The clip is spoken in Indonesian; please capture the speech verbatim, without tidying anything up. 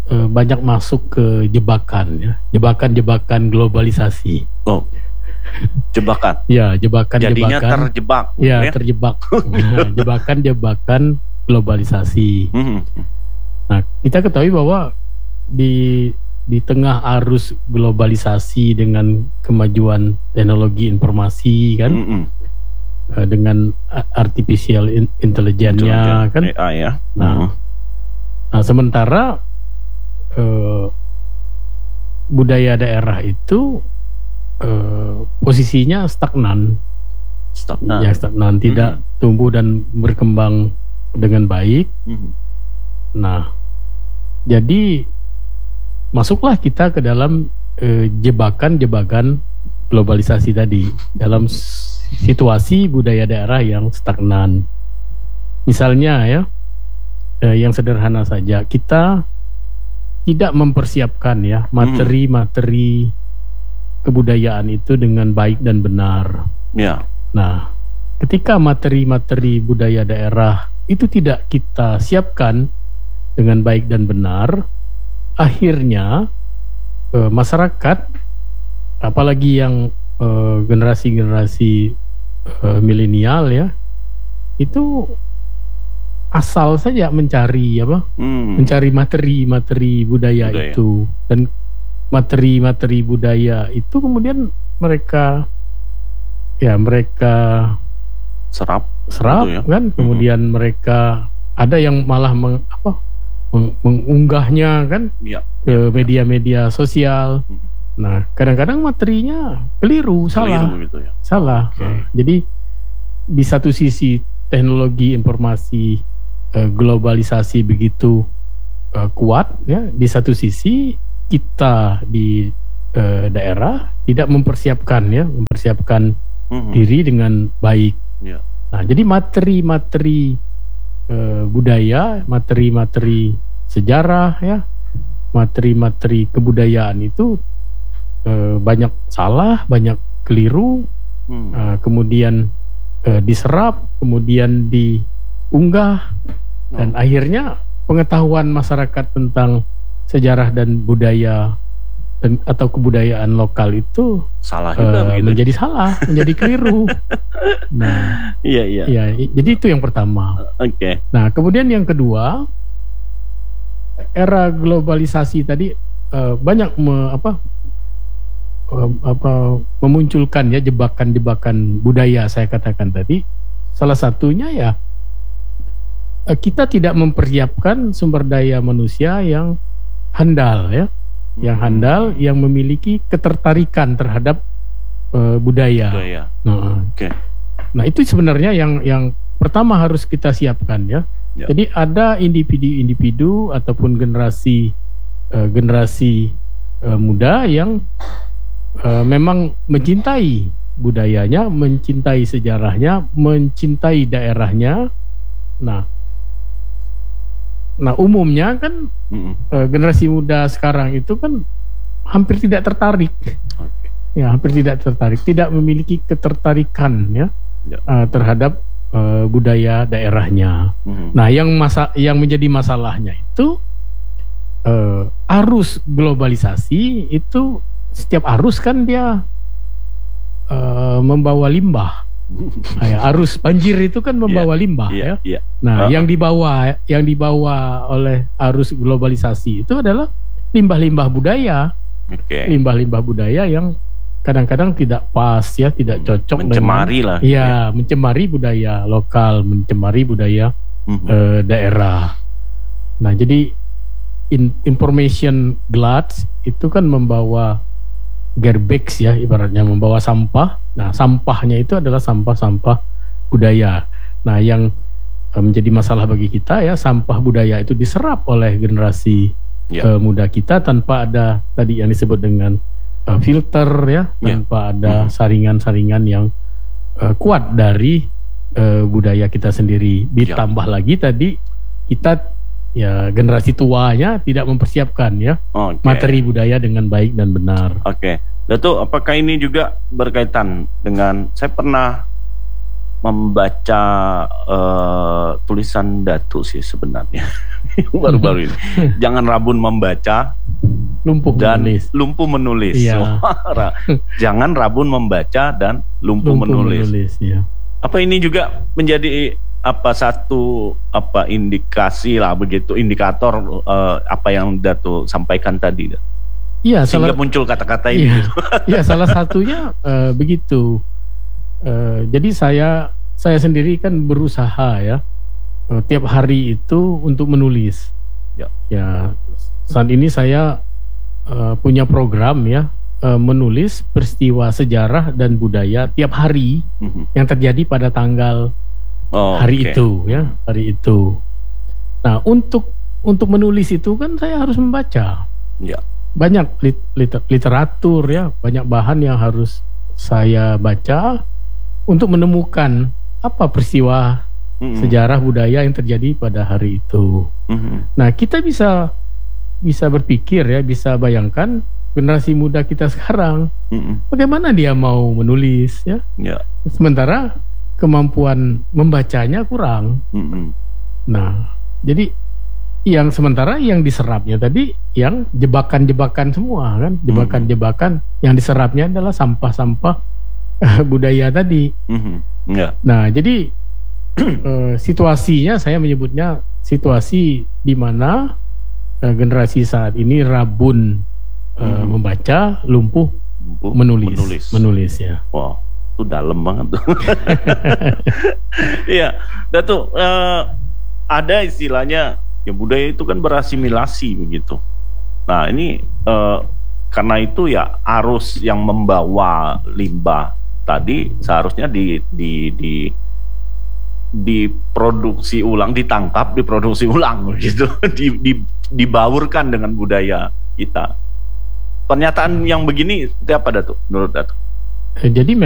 uh, banyak masuk ke jebakan ya, jebakan-jebakan globalisasi. Oh, jebakan. Ya, jebakan-jebakan. Jadinya terjebak. Ya, ya? terjebak. Nah, jebakan-jebakan globalisasi. Mm-hmm. Nah, kita ketahui bahwa di di tengah arus globalisasi dengan kemajuan teknologi informasi kan, mm-hmm. uh, dengan artificial intelligence-nya kan, A I ya. Nah, mm-hmm. nah sementara uh, budaya daerah itu uh, posisinya stagnan, stagnan, ya stagnan, mm-hmm. tidak tumbuh dan berkembang dengan baik. Mm-hmm. Nah, jadi masuklah kita ke dalam eh, jebakan-jebakan globalisasi tadi, dalam situasi budaya daerah yang stagnan. Misalnya ya, eh, yang sederhana saja, kita tidak mempersiapkan ya materi-materi kebudayaan itu dengan baik dan benar. Ya. Nah, ketika materi-materi budaya daerah itu tidak kita siapkan dengan baik dan benar, akhirnya eh, masyarakat, apalagi yang eh, generasi-generasi eh, milenial ya, itu asal saja mencari apa, hmm. mencari materi-materi budaya, budaya itu, dan materi-materi budaya itu kemudian mereka ya mereka serap, serap ya? kan, kemudian hmm. mereka ada yang malah meng, apa mengunggahnya kan ya, ke media-media sosial. Hmm. Nah, kadang-kadang materinya keliru, salah, keliru gitu ya. salah. Okay. Nah, jadi di satu sisi teknologi informasi eh, globalisasi begitu eh, kuat, ya. Di satu sisi kita di eh, daerah tidak mempersiapkan, ya, mempersiapkan hmm. diri dengan baik. Ya. Nah, jadi materi-materi Uh, budaya, materi-materi sejarah ya, materi-materi kebudayaan itu uh, banyak salah, banyak keliru, hmm. uh, kemudian uh, diserap, kemudian diunggah, hmm. dan akhirnya pengetahuan masyarakat tentang sejarah dan budaya dan atau kebudayaan lokal itu salah juga, uh, menjadi salah, menjadi keliru. Nah, iya iya. Ya, jadi itu yang pertama. Oke. Okay. Nah, kemudian yang kedua, era globalisasi tadi uh, banyak me, apa, uh, apa memunculkan ya jebakan-jebakan budaya, saya katakan tadi. Salah satunya ya uh, kita tidak mempersiapkan sumber daya manusia yang handal ya. yang handal, yang memiliki ketertarikan terhadap uh, budaya. budaya. Nah, okay. nah itu sebenarnya yang yang pertama harus kita siapkan ya. ya. Jadi ada individu-individu ataupun generasi uh, generasi uh, muda yang uh, memang mencintai budayanya, mencintai sejarahnya, mencintai daerahnya. Nah, Nah umumnya kan mm-hmm. uh, generasi muda sekarang itu kan hampir tidak tertarik, okay. ya hampir tidak tertarik, tidak memiliki ketertarikan ya yeah. uh, terhadap uh, budaya daerahnya. Mm-hmm. Nah yang masa yang menjadi masalahnya itu uh, arus globalisasi itu, setiap arus kan dia uh, membawa limbah. Nah, ya, arus banjir itu kan membawa yeah, limbah yeah, ya. Yeah. Nah, uh-huh. yang dibawa yang dibawa oleh arus globalisasi itu adalah limbah-limbah budaya. Okay. Limbah-limbah budaya yang kadang-kadang tidak pas ya, tidak cocok mencemari dengan, lah. Ya, yeah. mencemari budaya lokal, mencemari budaya uh-huh. uh, daerah. Nah, jadi in, information gluts itu kan membawa garbage ya, ibaratnya membawa sampah. Nah, sampahnya itu adalah sampah-sampah budaya. Nah, yang uh, menjadi masalah bagi kita ya, sampah budaya itu diserap oleh generasi yeah. uh, muda kita tanpa ada tadi yang disebut dengan uh, filter ya, yeah. tanpa ada mm-hmm. saringan-saringan yang uh, kuat dari uh, budaya kita sendiri. Ditambah yeah. lagi tadi kita ya generasi tuanya tidak mempersiapkan ya okay. materi budaya dengan baik dan benar. Oke. Okay. Dato', apakah ini juga berkaitan dengan, saya pernah membaca eh, tulisan Datu sih sebenarnya. Baru-baru ini. Jangan rabun membaca lumpuh dan menulis. lumpuh menulis. Iya. Ra- Jangan rabun membaca dan lumpuh, Lumpuh menulis. menulis, ya. Apa ini juga menjadi apa satu apa indikasi lah begitu, indikator eh, apa yang Datu sampaikan tadi, Iya, sehingga salah, muncul kata-kata ini. iya, iya, salah satunya eh, begitu. Eh, jadi saya saya sendiri kan berusaha ya eh, tiap hari itu untuk menulis. Ya. Ya, saat ini saya eh, punya program ya eh, menulis peristiwa sejarah dan budaya tiap hari Mhm. yang terjadi pada tanggal Oh, hari oke. itu ya, hari itu. Nah, untuk untuk menulis itu kan saya harus membaca. Ya. Banyak lit- liter- literatur ya, banyak bahan yang harus saya baca untuk menemukan apa peristiwa Mhm. sejarah budaya yang terjadi pada hari itu. Mhm. Nah, kita bisa bisa berpikir ya, bisa bayangkan generasi muda kita sekarang Mhm. bagaimana dia mau menulis ya, Ya. sementara kemampuan membacanya kurang. Mhm. Nah, jadi yang sementara yang diserapnya tadi yang jebakan-jebakan semua kan, jebakan-jebakan yang diserapnya adalah sampah-sampah eh, budaya tadi. Mhm. Ya. Nah, jadi eh, situasinya saya menyebutnya situasi di mana eh, generasi saat ini rabun eh, Mhm. membaca, lumpuh Lumpuh menulis, menulis. menulis ya. Wow, itu dalam banget tuh. Iya, Datu, eh, ada istilahnya ya budaya itu kan berasimilasi begitu. Nah ini eh, karena itu ya arus yang membawa limbah tadi seharusnya di di di diproduksi ulang, ditangkap, diproduksi ulang gitu, di, di, dibaurkan dengan budaya kita. Pernyataan yang begini seperti apa Datu, menurut Datu? Eh, Jadi